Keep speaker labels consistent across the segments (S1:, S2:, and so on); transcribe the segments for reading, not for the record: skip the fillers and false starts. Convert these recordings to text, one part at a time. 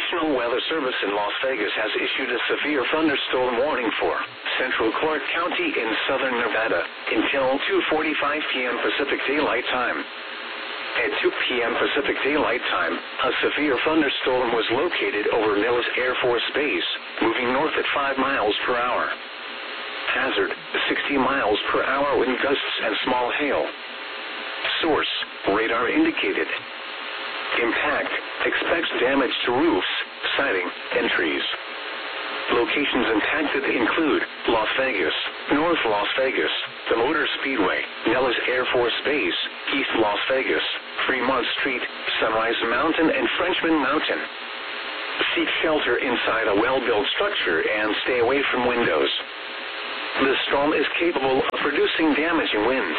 S1: National Weather Service in Las Vegas has issued a severe thunderstorm warning for Central Clark County in southern Nevada until 2:45 p.m. Pacific Daylight Time. At 2 p.m. Pacific Daylight Time, a severe thunderstorm was located over Nellis Air Force Base, moving north at 5 miles per hour. Hazard, 60 miles per hour wind gusts and small hail. Source, radar indicated. Impact, expects damage to roofs, siding, and trees. Locations impacted include Las Vegas, North Las Vegas, the Motor Speedway, Nellis Air Force Base, East Las Vegas, Fremont Street, Sunrise Mountain, and Frenchman Mountain. Seek shelter inside a well-built structure and stay away from windows. The storm is capable of producing damaging winds.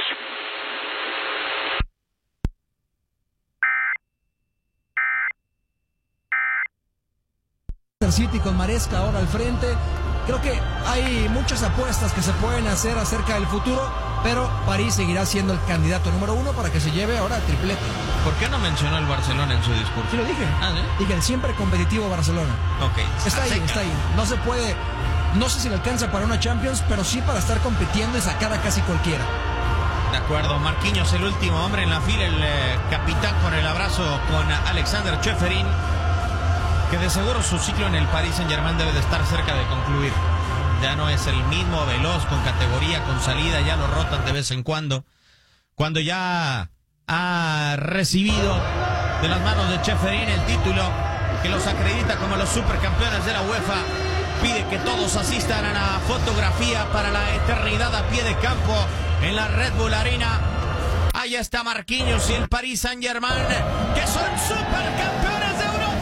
S2: City con Maresca ahora al frente. Creo que hay muchas apuestas que se pueden hacer acerca del futuro, pero París seguirá siendo el candidato número 1 para que se lleve ahora el triplete.
S3: ¿Por qué no mencionó el Barcelona en su discurso?
S2: Sí lo dije.
S3: ¿Sí?
S2: Dije el siempre competitivo Barcelona.
S3: Ok.
S2: Está ahí. No se puede, no sé si le alcanza para una Champions, pero sí para estar compitiendo y sacar a casi cualquiera.
S3: De acuerdo, Marquinhos, el último hombre en la fila, el capitán con el abrazo con Alexander Tchouameni, que de seguro su ciclo en el Paris Saint-Germain debe de estar cerca de concluir. Ya no es el mismo veloz, con categoría, con salida, ya lo rotan de vez en cuando. Cuando ya ha recibido de las manos de Tchouameni el título que los acredita como los supercampeones de la UEFA, pide que todos asistan a la fotografía para la eternidad a pie de campo en la Red Bull Arena. Allá está Marquinhos y el Paris Saint-Germain, que son supercampeones de Europa.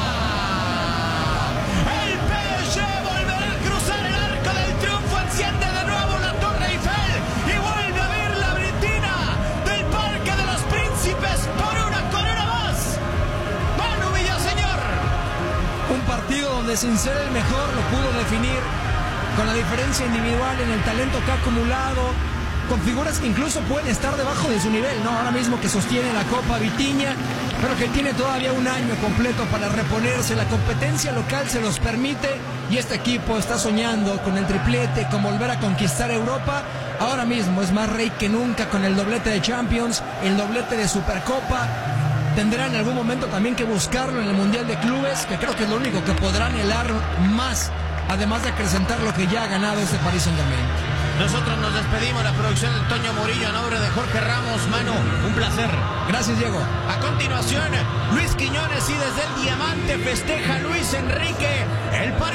S3: El PSG volverá a cruzar el arco del triunfo, enciende de nuevo la Torre Eiffel y vuelve a ver la Britina del Parque de los Príncipes por una corona más. Manu Villaseñor.
S2: Un partido donde sin ser el mejor lo pudo definir con la diferencia individual en el talento que ha acumulado, con figuras que incluso pueden estar debajo de su nivel, ¿no? Ahora mismo que sostiene la Copa Vitinha, pero que tiene todavía un año completo para reponerse. La competencia local se los permite y este equipo está soñando con el triplete, con volver a conquistar Europa. Ahora mismo es más rey que nunca con el doblete de Champions, el doblete de Supercopa. Tendrá en algún momento también que buscarlo en el Mundial de Clubes, que creo que es lo único que podrá anhelar más, además de acrecentar lo que ya ha ganado este Paris Saint-Germain.
S3: Nosotros nos despedimos, la producción de Toño Murillo, a nombre de Jorge Ramos. Manu, un placer.
S2: Gracias, Diego.
S3: A continuación, Luis Quiñones, y desde el Diamante festeja Luis Enrique. El